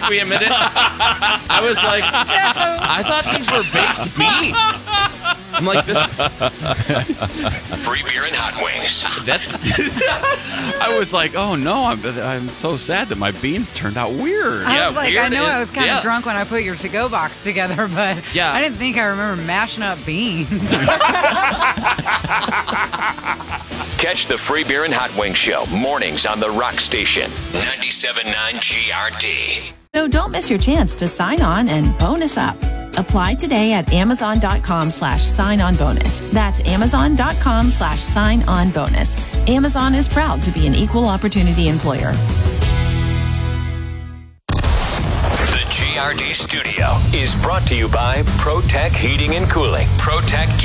we a minute? I was like, I thought these were baked beans. I'm like, this. Free beer and hot wings. That's. I was like, oh no, I'm so sad that my beans turned out weird. I was like, weird I know I is- was kind of yeah. drunk when I put your to-go box together, but Yeah. I didn't think I remember mashing up beans. Catch the Free Beer and Hot Wings Show mornings on the Rock Station. 97.9 GRD. So don't miss your chance to sign on and bonus up. Apply today at amazon.com/sign-on-bonus. That's amazon.com/sign-on-bonus. Amazon is proud to be an equal opportunity employer. The GRD studio is brought to you by ProTech Heating and Cooling. ProTech